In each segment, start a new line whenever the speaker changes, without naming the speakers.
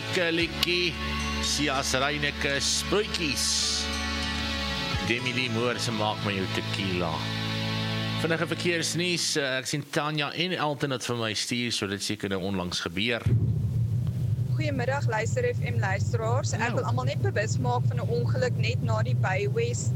lekker liedjie, Sias Reineke Spruitjies. Demi Lee Moore se maak my jou tequila. Vinnige verkeersnuus, ek sien Tanya en Elton het vir my stuur, so dit seker nou onlangs gebeur.
Goeiemiddag Luister FM luisteraars. Ek wil almal net bewus maak van 'n ongeluk net na die Bay West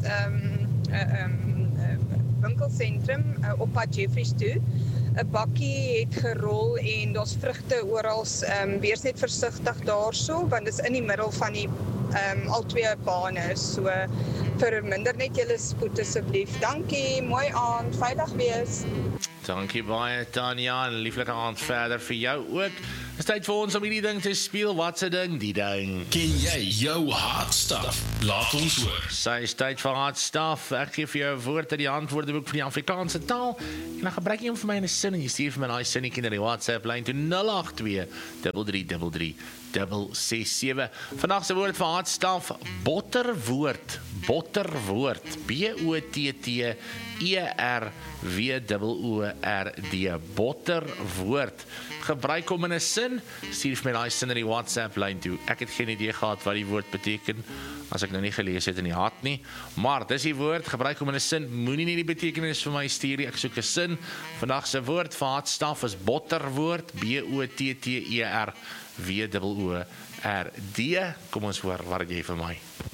winkelsentrum op pad Jeffreys toe. 'n bakkie het gerol en daar's vrugte oral. Wees net versigtig daarso, want dit is in die middel van die al twee bane. So verminder net julle spoed asseblief. Dankie, mooi aand, veilig wees.
Dankie baie Tanya, en lieflike aand verder vir jou ook. Is tyd vir ons om hierdie ding te speel. Wat se ding? Die ding.
Ken jy jou hard stuff? Laat ons hoor.
Sy is tyd vir hard stuff. Ek gee vir jou 'n woord uit die antwoordeboek van die Afrikaanse taal en dan gebruik jy hom vir my in 'n sin en jy stuur vir my daai sinnetjie na die WhatsApp lyn toe 082 3333 667. Vandag se woord vir hard stuff, botterwoord. Botterwoord. BOTTERWORD. Botterwoord. Gebruik hom in 'n sin. Stuur vir my daai sin in die WhatsApp lyn toe. Ek het geen idee gehad wat die woord beteken as ek nou nie gelees het in die hat nie. Maar dis die woord, gebruik hom in 'n sin. Moenie nie die betekenis vir my stuur nie. Ek soek 'n sin. Vandag se woord vir hard stuff is botterwoord. BOTTERWORD. Kom ons hoor wat het jy vir my?